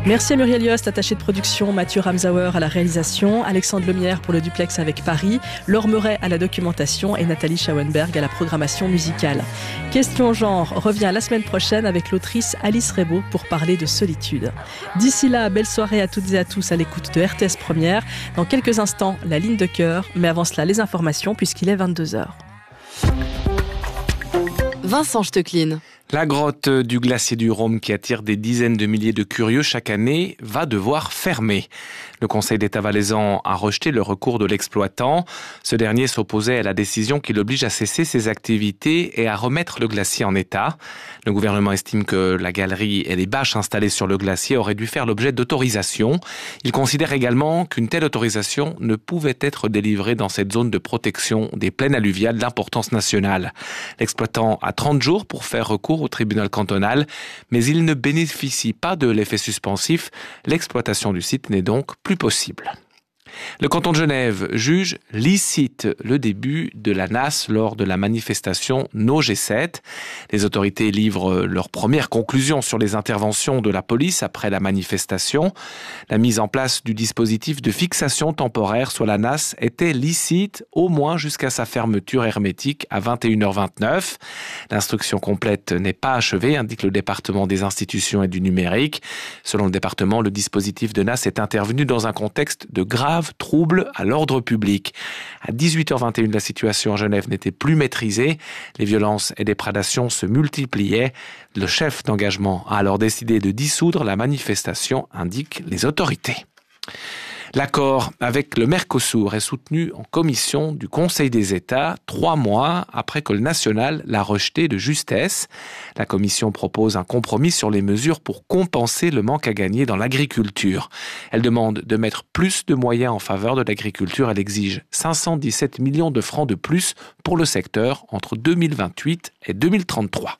Merci à Muriel Yost, attachée de production, Mathieu Ramsauer à la réalisation, Alexandre Lemierre pour le duplex avec Paris, Laure Meuret à la documentation et Nathalie Schauenberg à la programmation musicale. Question genre revient la semaine prochaine avec l'autrice Alice Rebaud pour parler de solitude. D'ici là, belle soirée à toutes et à tous à l'écoute de RTS Première. Dans quelques instants, la ligne de cœur, mais avant cela, les informations puisqu'il est 22h. Vincent Stecklin. La grotte du glacier du Rhône, qui attire des dizaines de milliers de curieux chaque année, va devoir fermer. Le Conseil d'État valaisan a rejeté le recours de l'exploitant. Ce dernier s'opposait à la décision qui l'oblige à cesser ses activités et à remettre le glacier en état. Le gouvernement estime que la galerie et les bâches installées sur le glacier auraient dû faire l'objet d'autorisation. Il considère également qu'une telle autorisation ne pouvait être délivrée dans cette zone de protection des plaines alluviales d'importance nationale. L'exploitant a 30 jours pour faire recours au tribunal cantonal, mais il ne bénéficie pas de l'effet suspensif. L'exploitation du site n'est donc plus possible. Le canton de Genève juge licite le début de la NAS lors de la manifestation No G7. Les autorités livrent leurs premières conclusions sur les interventions de la police après la manifestation. La mise en place du dispositif de fixation temporaire sur la NAS était licite au moins jusqu'à sa fermeture hermétique à 21h29. L'instruction complète n'est pas achevée, indique le département des institutions et du numérique. Selon le département, le dispositif de NAS est intervenu dans un contexte de grave troubles à l'ordre public. À 18h21, la situation à Genève n'était plus maîtrisée. Les violences et dépredations se multipliaient. Le chef d'engagement a alors décidé de dissoudre la manifestation, indiquent les autorités. L'accord avec le Mercosur est soutenu en commission du Conseil des États 3 mois après que le national l'a rejeté de justesse. La commission propose un compromis sur les mesures pour compenser le manque à gagner dans l'agriculture. Elle demande de mettre plus de moyens en faveur de l'agriculture. Elle exige 517 millions de francs de plus pour le secteur entre 2028 et 2033.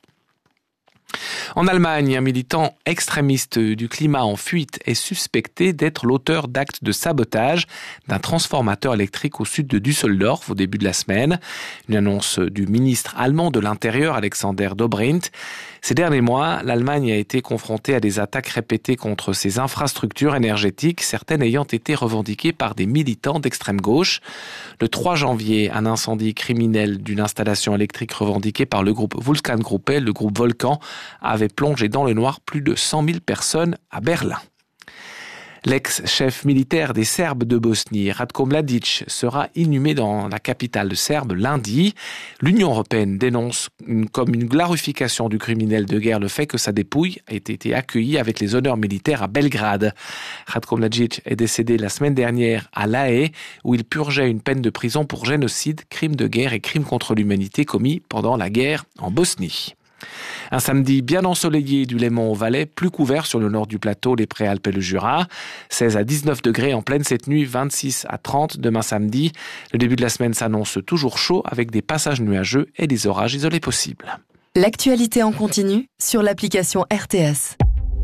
En Allemagne, un militant extrémiste du climat en fuite est suspecté d'être l'auteur d'actes de sabotage d'un transformateur électrique au sud de Düsseldorf au début de la semaine. Une annonce du ministre allemand de l'Intérieur, Alexander Dobrindt. Ces derniers mois, l'Allemagne a été confrontée à des attaques répétées contre ses infrastructures énergétiques, certaines ayant été revendiquées par des militants d'extrême gauche. Le 3 janvier, un incendie criminel d'une installation électrique revendiquée par le groupe Vulkangruppe, le groupe Volcan, avait plongé dans le noir plus de 100 000 personnes à Berlin. L'ex-chef militaire des Serbes de Bosnie, Ratko Mladic, sera inhumé dans la capitale serbe lundi. L'Union européenne dénonce comme une glorification du criminel de guerre le fait que sa dépouille ait été accueillie avec les honneurs militaires à Belgrade. Ratko Mladic est décédé la semaine dernière à La Haye, où il purgeait une peine de prison pour génocide, crime de guerre et crime contre l'humanité commis pendant la guerre en Bosnie. Un samedi bien ensoleillé du Léman au Valais, plus couvert sur le nord du plateau, les Préalpes et le Jura. 16 à 19 degrés en pleine cette nuit, 26 à 30 demain samedi. Le début de la semaine s'annonce toujours chaud avec des passages nuageux et des orages isolés possibles. L'actualité en continu sur l'application RTS.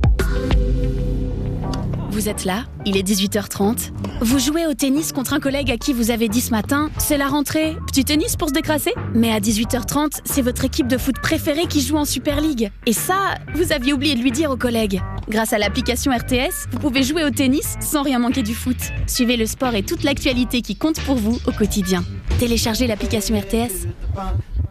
Vous êtes là, il est 18h30. Vous jouez au tennis contre un collègue à qui vous avez dit ce matin « C'est la rentrée, petit tennis pour se décrasser ?» Mais à 18h30, c'est votre équipe de foot préférée qui joue en Super League. Et ça, vous aviez oublié de lui dire au collègue. Grâce à l'application RTS, vous pouvez jouer au tennis sans rien manquer du foot. Suivez le sport et toute l'actualité qui compte pour vous au quotidien. Téléchargez l'application RTS.